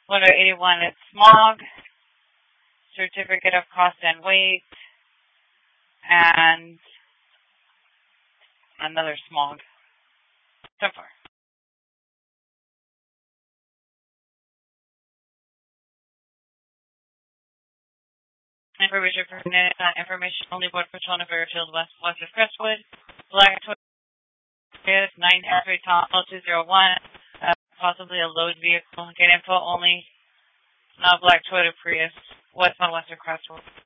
Letter 81 is smog, certificate of cost and weight, and another smog. So far. Information for information only Board Patrol of Fairfield West of Crestwood. Black Toyota 9 Tom 201. Possibly a load vehicle. Get info only. Not Black Toyota Prius. West on Western Crestwood.